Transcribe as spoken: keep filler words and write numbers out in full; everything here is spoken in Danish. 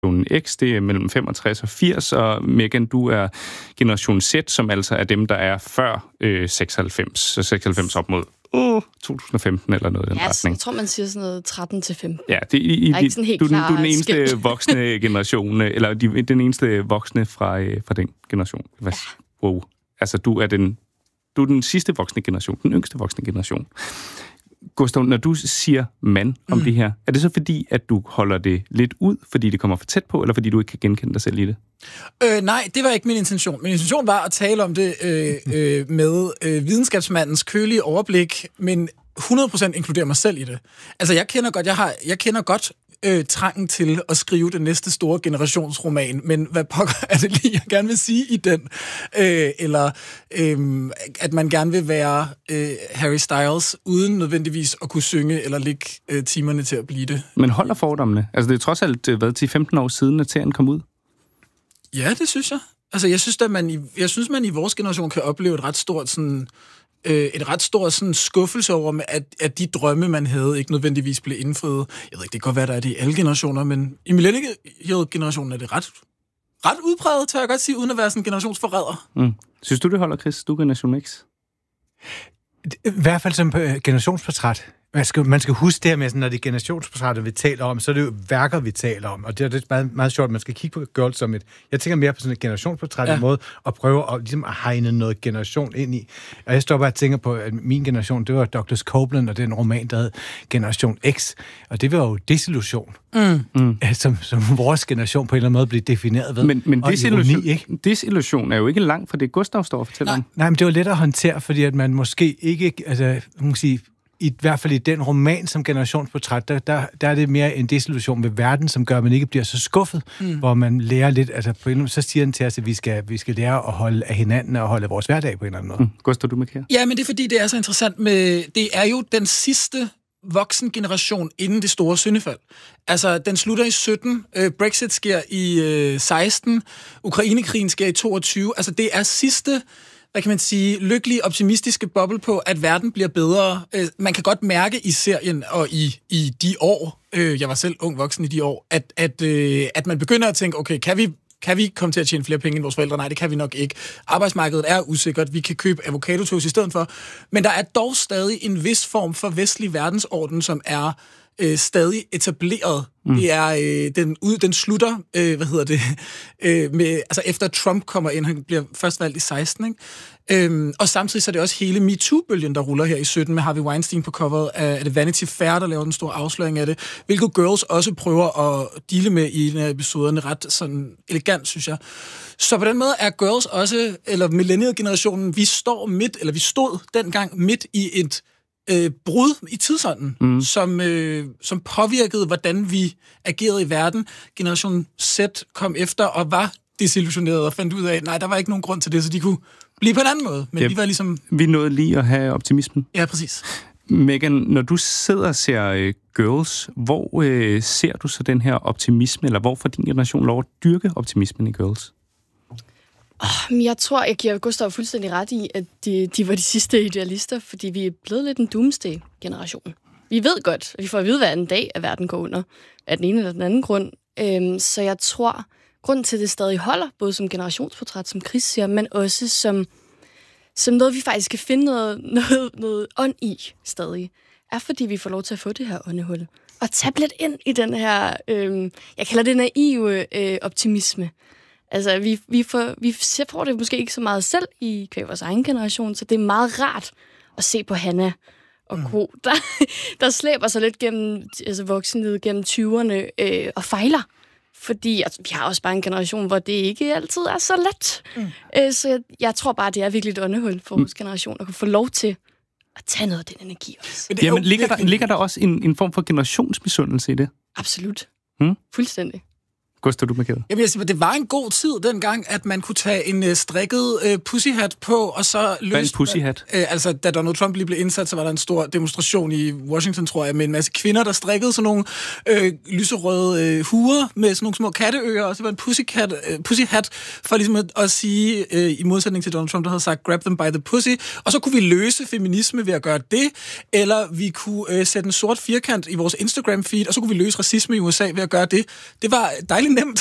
X, det er mellem femogtres og firs, og Megan, du er generation Z, som altså er dem, der er før øh, seksoghalvfems, så seksoghalvfems op mod uh, to tusind og femten eller noget i den ja, retning. Jeg tror, man siger sådan noget tretten til femten. Ja, det, i, i, er ikke sådan helt du, klar du er den eneste skæld. voksne generation, eller de, den eneste voksne fra, øh, fra den generation. Hvad? Ja. Wow. Altså, du er den, du er den sidste voksne generation, den yngste voksne generation. Gustav, når du siger mand om mm. det her, er det så fordi, at du holder det lidt ud, fordi det kommer for tæt på, eller fordi du ikke kan genkende dig selv i det? Øh, nej, det var ikke min intention. Min intention var at tale om det øh, øh, med øh, videnskabsmandens kølige overblik, men hundrede procent inkludere mig selv i det. Altså, jeg kender godt, jeg har, jeg kender godt øh, trangen til at skrive den næste store generationsroman, men hvad pokker er det lige, jeg gerne vil sige i den? Øh, eller øh, at man gerne vil være øh, Harry Styles, uden nødvendigvis at kunne synge eller lægge øh, timerne til at blive det. Men holder fordommene? Altså, det er trods alt været til femten år siden, at serien kom ud. Ja, det synes jeg. Altså, jeg synes, at man i, jeg synes, man i vores generation kan opleve et ret stort sådan, øh, et ret stort sådan skuffelse over, at, at de drømme, man havde, ikke nødvendigvis blev indfriet. Jeg ved ikke, det kan godt være, der er det i alle generationer, men i millennial-generationen er det ret, ret udpræget, tør jeg godt sige, uden at være sådan en generationsforræder. Mm. Synes du, det holder, Chris? Du er generation X? I hvert fald som generationsportræt. Man skal, man skal huske det her med, sådan, når det er generationsportrætter, vi taler om, så er det jo værker, vi taler om. Og det er, det er meget, meget sjovt, man skal kigge på Girls som et... Jeg tænker mere på sådan et generationsportræt ja. måde, og prøve at, ligesom, at hegne noget generation ind i. Og jeg står bare og tænker på, at min generation, det var Douglas Copeland, og den roman, der hed Generation X. Og det var jo desillusion. Mm. Mm. Som, som vores generation på en eller anden måde blev defineret ved. Men, men desillusion, ironi, desillusion er jo ikke langt fra det, Gustav står og fortæller om. Nej, men det var let at håndtere, fordi at man måske ikke... Altså, man kan sige... I hvert fald i den roman som generationsportræt, der, der, der er det mere en desillusion ved verden, som gør, at man ikke bliver så skuffet, mm. hvor man lærer lidt, altså på en måde, så siger den til os, at vi skal, vi skal lære at holde af hinanden og holde af vores hverdag på en eller anden måde. Mm. Gustav, du med kære? Ja, men det er fordi, det er så interessant med, det er jo den sidste voksen generation inden det store syndefald. Altså, den slutter i sytten, øh, Brexit sker i øh, seksten, Ukrainekrigen sker i toogtyve, altså det er sidste... hvad kan man sige, lykkelige, optimistiske boble på, at verden bliver bedre. Man kan godt mærke i serien og i, i de år, øh, jeg var selv ung voksen i de år, at, at, øh, at man begynder at tænke, okay, kan vi, kan vi komme til at tjene flere penge end vores forældre? Nej, det kan vi nok ikke. Arbejdsmarkedet er usikkert, vi kan købe avocadotoast i stedet for. Men der er dog stadig en vis form for vestlig verdensorden, som er øh, stadig etableret. Mm. Det er, øh, den, ud, den slutter, øh, hvad hedder det, øh, med, altså efter Trump kommer ind, han bliver først valgt i seksten, ikke? Øhm, og samtidig så er det også hele MeToo-bølgen, der ruller her i sytten, med Harvey Weinstein på coveret af, af det Vanity Fair, der laver den store afsløring af det, hvilket Girls også prøver at deale med i en af episoderne ret sådan elegant, synes jeg. Så på den måde er Girls også, eller millennial-generationen, vi står midt, eller vi stod dengang midt i et Øh, brud i tidsånden, mm. som, øh, som påvirkede, hvordan vi agerede i verden. Generation Z kom efter og var desillusioneret og fandt ud af, nej, der var ikke nogen grund til det, så de kunne blive på en anden måde. Men ja, vi var ligesom... Vi nåede lige at have optimismen. Ja, præcis. Megan, når du sidder og ser øh, Girls, hvor øh, ser du så den her optimisme, eller hvor får din generation lov at dyrke optimismen i Girls? Oh, jeg tror, jeg giver Gustav fuldstændig ret i, at de, de var de sidste idealister, fordi vi er blevet lidt en doomsday-generation. Vi ved godt, at vi får at vide hver anden dag, at verden går under af den ene eller den anden grund. Øhm, så jeg tror, grunden til, at det stadig holder, både som generationsportræt, som Chris siger, men også som, som noget, vi faktisk kan finde noget, noget, noget ånd i stadig, er fordi vi får lov til at få det her åndehul. Og tage lidt ind i den her, øhm, jeg kalder det naive øh, optimisme. Altså, vi, vi, får, vi får det måske ikke så meget selv i vores egen generation, så det er meget rart at se på Hannah og Co., mm. der, der slæber sig lidt gennem altså voksenlivet, gennem tyverne øh, og fejler. Fordi altså, vi har også bare en generation, hvor det ikke altid er så let. Mm. Øh, så jeg, jeg tror bare, det er virkelig et åndehul for vores mm. generation at kunne få lov til at tage noget af den energi også. Men Jamen, ligger, der, ligger der også en, en form for generationsmisundelse i det? Absolut. Hmm? Fuldstændig. Gustav, du med kæde? Jamen, jeg siger, det var en god tid dengang, at man kunne tage en uh, strikket uh, pussyhat på, og så løse... Hvad er en pussyhat? Uh, altså, da Donald Trump lige blev indsat, så var der en stor demonstration i Washington, tror jeg, med en masse kvinder, der strikkede sådan nogle uh, lyserøde uh, huer med sådan nogle små katteører, og så var en pussycat, uh, pussyhat, for ligesom at, at sige, uh, i modsætning til Donald Trump, der havde sagt, grab them by the pussy, og så kunne vi løse feminisme ved at gøre det, eller vi kunne uh, sætte en sort firkant i vores Instagram-feed, og så kunne vi løse racisme i U S A ved at gøre det. Det var dejligt nemt.